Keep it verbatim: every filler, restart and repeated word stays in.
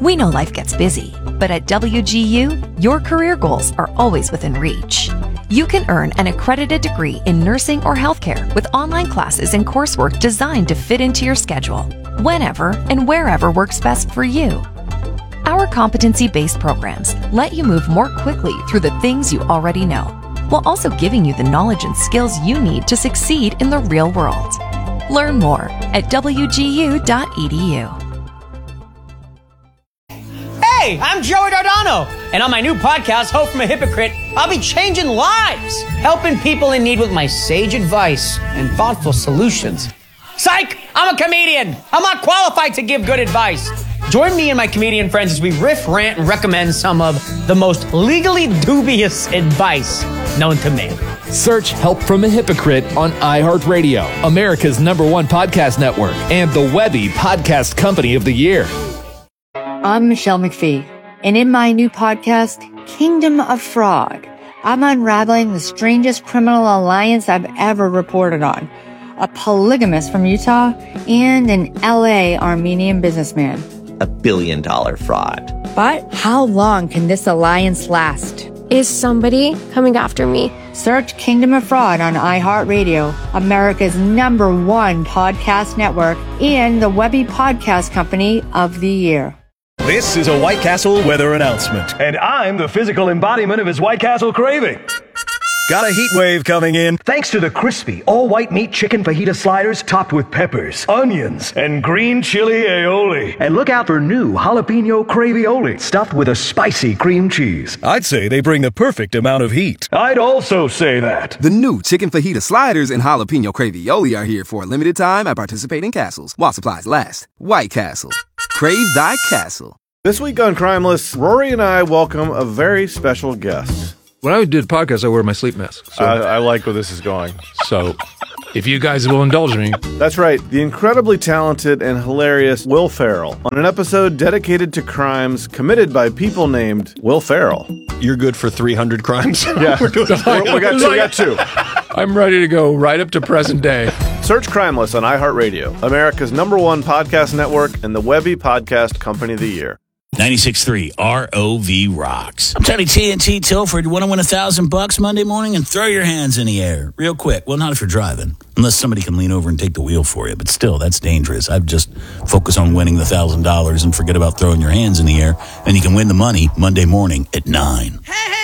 We know life gets busy, but at W G U, your career goals are always within reach. You can earn an accredited degree in nursing or healthcare with online classes and coursework designed to fit into your schedule, whenever and wherever works best for you. Our competency-based programs let you move more quickly through the things you already know, while also giving you the knowledge and skills you need to succeed in the real world. Learn more at W G U dot E D U. Hey, I'm Joey Dardano, and on my new podcast, Hope from a Hypocrite, I'll be changing lives, helping people in need with my sage advice and thoughtful solutions. Psych! I'm a comedian. I'm not qualified to give good advice. Join me and my comedian friends as we riff, rant, and recommend some of the most legally dubious advice known to man. Search Help from a Hypocrite on iHeartRadio, America's number one podcast network, and the Webby Podcast Company of the Year. I'm Michelle McPhee, and in my new podcast, Kingdom of Fraud, I'm unraveling the strangest criminal alliance I've ever reported on. A polygamist from Utah and an L A Armenian businessman. A billion dollar fraud. But how long can this alliance last? Is somebody coming after me? Search Kingdom of Fraud on iHeartRadio, America's number one podcast network, and the Webby Podcast Company of the Year. This is a White Castle weather announcement, and I'm the physical embodiment of his White Castle craving. Got a heat wave coming in thanks to the crispy, all-white meat chicken fajita sliders topped with peppers, onions, and green chili aioli. And look out for new jalapeno cravioli stuffed with a spicy cream cheese. I'd say they bring the perfect amount of heat. I'd also say that. The new chicken fajita sliders and jalapeno cravioli are here for a limited time at participating castles while supplies last. White Castle. Crave thy castle. This week on Crimeless, Rory and I welcome a very special guest. When I do the podcast, I wear my sleep mask. So. I, I like where this is going. So, if you guys will indulge me. That's right. The incredibly talented and hilarious Will Ferrell on an episode dedicated to crimes committed by people named Will Ferrell. You're good for three hundred crimes? Yeah. We're doing We're, we, got two, we got two. I'm ready to go right up to present day. Search Crimeless on iHeartRadio, America's number one podcast network and the Webby Podcast Company of the Year. ninety-six point three R O V rocks. I'm Tony T N T Tilford. You want to win a thousand bucks Monday morning and throw your hands in the air real quick. Well, not if you're driving, unless somebody can lean over and take the wheel for you. But still, that's dangerous. I'd just focus on winning the thousand dollars and forget about throwing your hands in the air. And you can win the money Monday morning at nine. Hey, hey!